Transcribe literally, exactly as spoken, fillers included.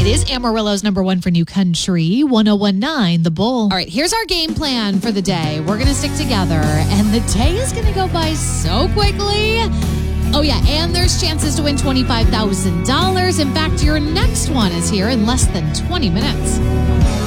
It is Amarillo's number one for new country, one oh one nine The Bull. All right, here's our game plan for the day. We're going to stick together, and the day is going to go by so quickly. Oh, yeah, and there's chances to win twenty-five thousand dollars. In fact, your next one is here in less than twenty minutes.